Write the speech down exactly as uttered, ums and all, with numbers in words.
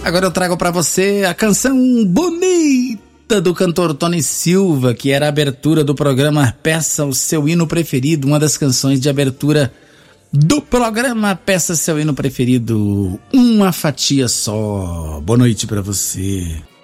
Agora eu trago pra você a canção bonita do cantor Tony Silva, que era a abertura do programa Peça o Seu Hino Preferido, uma das canções de abertura do programa Peça Seu Hino Preferido, Uma Fatia Só. Boa noite pra você.